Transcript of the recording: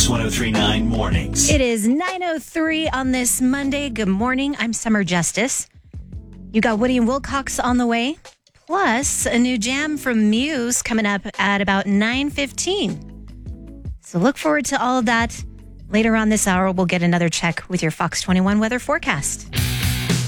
Fox 103.9 Mornings. It is 9:03 on this Monday. Good morning. I'm Summer Justice. You got Woody and Wilcox on the way, plus a new jam from Muse coming up at about 9:15. So look forward to all of that. Later on this hour, we'll get another check with your Fox 21 weather forecast.